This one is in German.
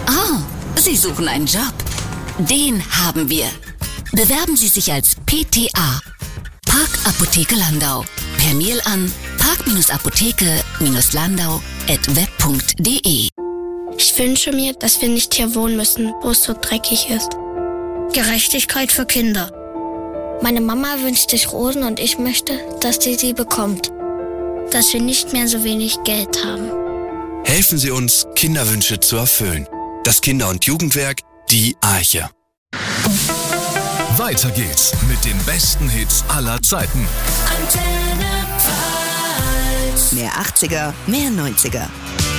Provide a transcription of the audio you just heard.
Ah, Sie suchen einen Job. Den haben wir. Bewerben Sie sich als PTA. Parkapotheke Landau. Per Mail an park-apotheke-landau@web.de. Ich wünsche mir, dass wir nicht hier wohnen müssen, wo es so dreckig ist. Gerechtigkeit für Kinder. Meine Mama wünscht sich Rosen und ich möchte, dass sie bekommt. Dass wir nicht mehr so wenig Geld haben. Helfen Sie uns, Kinderwünsche zu erfüllen. Das Kinder- und Jugendwerk, die Arche. Weiter geht's mit den besten Hits aller Zeiten. Mehr 80er, mehr 90er.